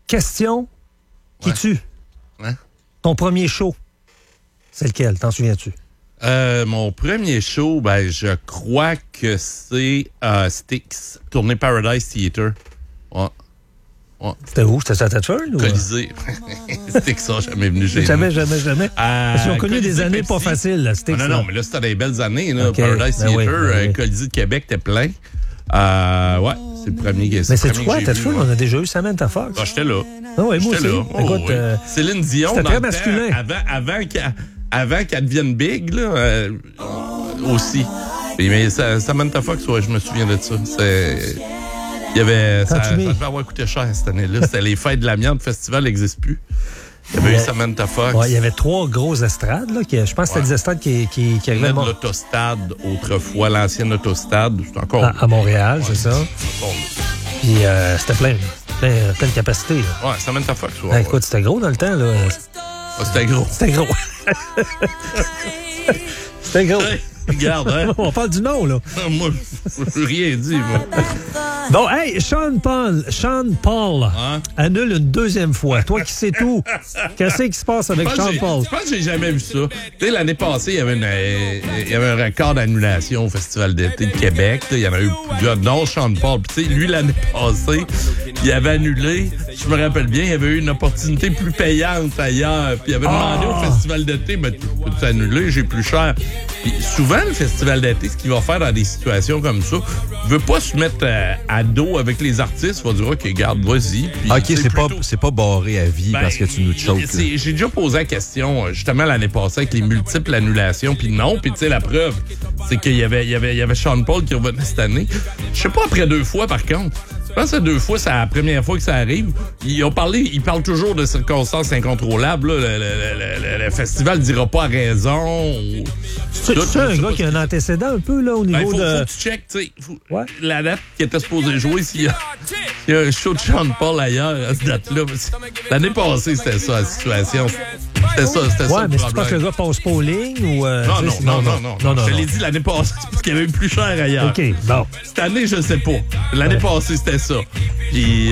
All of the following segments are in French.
question qui tue. Ouais. Ton premier show, c'est lequel? T'en souviens-tu? Mon premier show, je crois que c'est Styx, tournée Paradise Theatre. Ouais. C'était où? C'était à Tatford? Colisée. Styx, ça, jamais venu chez nous. Jamais. Parce qu'ils ont connu des années pas faciles, là, Styx. Non, mais là, c'était des belles années. Là. Okay. Paradise Theatre, oui. Colisée de Québec, t'es plein. C'est le premier. Mais c'est quoi, Tatford? On a déjà eu Samantha Fox. J'étais là. Ah oui, moi aussi. Là. Écoute, Céline Dion, c'était très masculin. Avant qu'elle devienne big, là, aussi. Mais Samantha Fox, ouais, je me souviens de ça. Il y avait. Ça devait avoir coûté cher cette année-là. C'était les Fêtes de l'Amiante, le festival n'existe plus. Il y avait eu Samantha Fox. Ouais, il y avait 3 grosses estrades, là. Je pense que c'était des estrades qui arrivaient. De l'autostade, autrefois, l'ancienne autostade. C'est encore. À Montréal, c'est ça. Puis c'était plein de capacité, là. Ouais, Samantha Fox, écoute, c'était gros dans le temps, là. C'était gros. C'était gros. C'était gros. Regarde, hein? On parle du nom, là. Moi, je n'ai rien dit, moi. Bon, hey, Sean Paul annule une deuxième fois. Toi qui sais tout, qu'est-ce qui se passe avec Sean Paul? Je pense que j'ai jamais vu ça. Tu sais, l'année passée, il y avait un record d'annulation au Festival d'été de Québec. Il y en a eu plusieurs, dont Sean Paul. Puis, tu sais, lui, l'année passée, il avait annulé. Je me rappelle bien, il y avait eu une opportunité plus payante ailleurs. Puis, il avait demandé au Festival d'été, peux-tu annuler? J'ai plus cher. Puis, souvent, le Festival d'été, ce qu'il va faire dans des situations comme ça, il veut pas se mettre à dos avec les artistes. Il va dire, OK, garde, vas-y. Puis, OK, c'est pas barré à vie parce que tu nous choques. J'ai déjà posé la question, justement, l'année passée, avec les multiples annulations. Puis non, puis tu sais, la preuve, c'est qu'il y avait Sean Paul qui revenait cette année. Je sais pas après 2 fois, par contre. Je pense que 2 fois, c'est la première fois que ça arrive. Ils parlent toujours de circonstances incontrôlables. Là. Le festival ne dira pas raison. C'est un gars qui a un antécédent un peu là, au niveau faut de... que tu checkes, tu sais. La date qui était supposée jouer, s'il y a un show de Sean Paul ailleurs à cette date-là. L'année passée, c'était ça, la situation. C'était ça le problème. Mais c'est pas que le gars passe pas aux lignes ou... Non. Je te l'ai dit l'année passée, c'est parce qu'il y avait eu plus cher ailleurs. OK, bon. Cette année, je sais pas. L'année passée, c'était ça. Puis,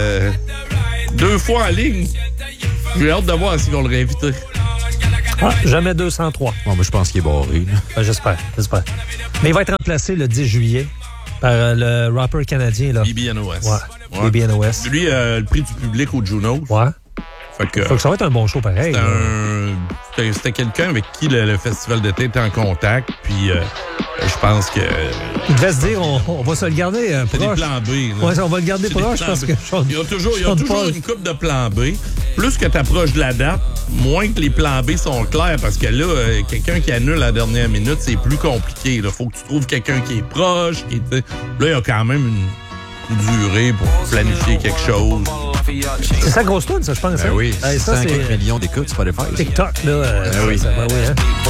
2 fois en ligne, j'ai hâte de voir s'ils vont le réinviter. Jamais 203. Bon, je pense qu'il est barré. J'espère. Mais il va être remplacé le 10 juillet par le rappeur canadien. Là. BBNOS. Ouais. BBNOS. Lui, le prix du public au Juno. Ouais. Fait que ça va être un bon show pareil. C'était quelqu'un avec qui le festival d'été était en contact. Puis, je pense que... Il devait se dire, on va se le garder proche. C'est des plans B. Ouais, on va le garder proche parce que... Il y a toujours une couple de plans B. Plus que tu approches de la date, moins que les plans B sont clairs. Parce que là, quelqu'un qui annule à la dernière minute, c'est plus compliqué. Il faut que tu trouves quelqu'un qui est proche. Là, il y a quand même une durée pour planifier quelque chose. C'est sa grosse toune, ça, je pense. Oui, ça, 104 millions d'écoutes, c'est pas de faire. TikTok, là. Oui. Ça, hein.